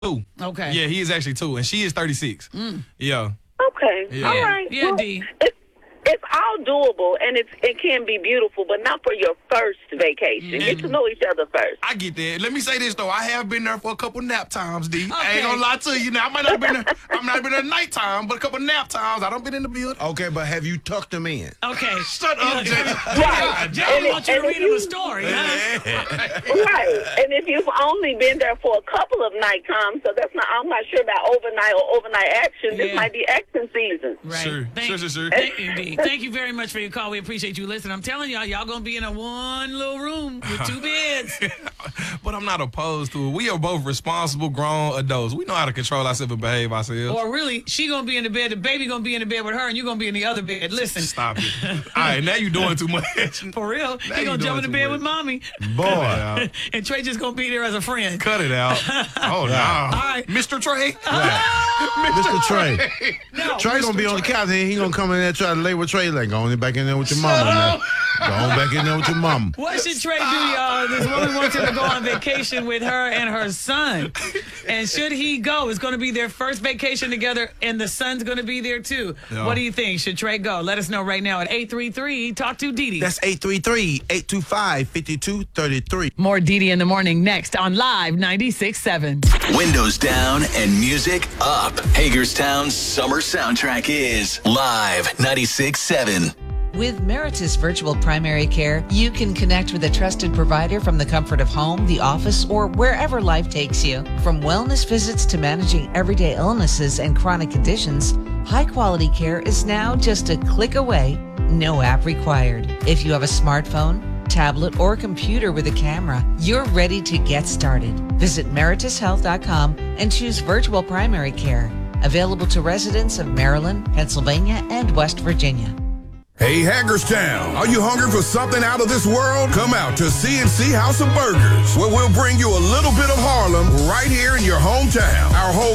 2. Okay. Yeah, he is actually 2, and she is 36. Yeah. Okay. Yeah. All right. Yeah, Well, D. It's all doable, and it can be beautiful, but not for your first vacation. Get to know each other first. I get that. Let me say this though. I have been there for a couple nap times, D. I Okay. ain't gonna lie to you. Now I might not have been there. I might not have been there nighttime, but a couple nap times. I done been in the building. Okay, but have you tucked them in? Okay. Shut up, Jay. Right. Jerry wants you to And read if him a you- story, huh? Right. And if you've only been there for a couple of night times, so I'm not sure about overnight action. This Yeah. might be action season. Right. Sure. Sure. Thank you, D. Thank you very much for your call. We appreciate you listening. I'm telling y'all gonna be in a one little room with 2 beds. But I'm not opposed to it. We are both responsible, grown adults. We know how to control ourselves and behave ourselves. Or really, she gonna be in the bed, the baby gonna be in the bed with her, and you gonna be in the other bed. Listen. Stop it. All right, now you doing too much. For real. Now He you gonna jump in the doing bed too with much. mommy. Boy. And Trey just gonna be there as a friend. Cut it out. Oh, no. All right. Mr. Trey. Mr. Trey. No, Trey gonna be on the couch and he gonna come in there and try to lay with Trey. Like, go on back in there with your mama, man. Go on back in there with your mama. What should Trey do, y'all? This woman wants him to go on vacation with her and her son. And should he go? It's going to be their first vacation together, and the son's going to be there too. Yeah. What do you think? Should Trey go? Let us know right now at 833. Talk to Didi. That's 833-825-5233. More Didi in the morning next on Live 96.7. Windows down and music up. Hagerstown's summer soundtrack is Live 96.7. With Meritus Virtual Primary Care, you can connect with a trusted provider from the comfort of home, the office, or wherever life takes you. From wellness visits to managing everyday illnesses and chronic conditions, high-quality care is now just a click away, no app required. If you have a smartphone, tablet, or computer with a camera, you're ready to get started. Visit meritushealth.com and choose Virtual Primary Care. Available to residents of Maryland, Pennsylvania, and West Virginia. Hey, Hagerstown, are you hungry for something out of this world? Come out to C&C House of Burgers, where we'll bring you a little bit of Harlem right here in your hometown. Our whole